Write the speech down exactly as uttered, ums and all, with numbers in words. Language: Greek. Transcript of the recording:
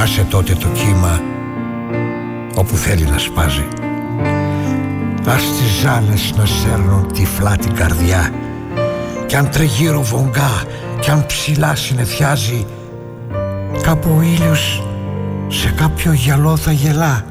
άσε τότε το κύμα όπου θέλει να σπάζει. Ας τις ζάλες να σέρνουν τυφλά την καρδιά, κι αν τριγύρω βογγά, κι αν ψηλά συννεφιάζει, κάπου ο ήλιος σε κάποιο γυαλό θα γελά.